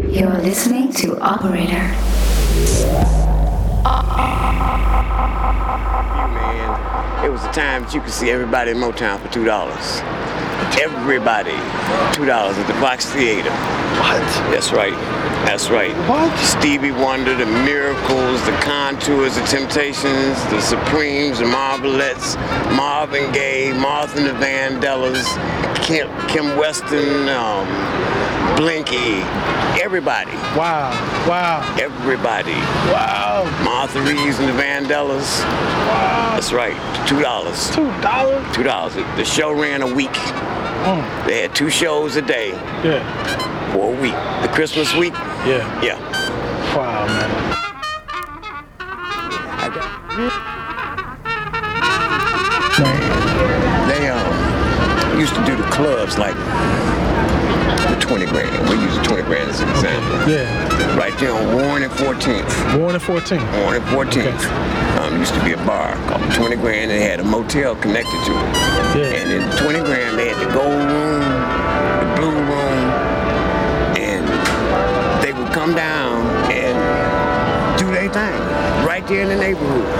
You're listening to Operator. Man, it was a time that you could see everybody in Motown for $2. Everybody, $2 at the Fox Theater. What? That's right. That's right. What? Stevie Wonder, the Miracles, the Contours, the Temptations, the Supremes, the Marvelettes, Marvin Gaye, Martha and the Vandellas, Kim Weston, Blinky, everybody. Wow. Everybody. Wow. Martha Reeves and the Vandellas. Wow. That's right. $2. $2? $2. The show ran a week. They had 2 shows a day. Yeah. For a week. The Christmas week. Yeah. Yeah. Wow, man. They used to do the clubs like the 20 grand. We use the 20 grand as an example. Yeah. Right there on Warren and 14th. Warren and 14th. Warren and 14th. Used to be a bar called 20 grand. They had a motel connected to it. Yeah. And in 20 grand, they had the gold room, the blue room, and they would come down and do their thing right there in the neighborhood.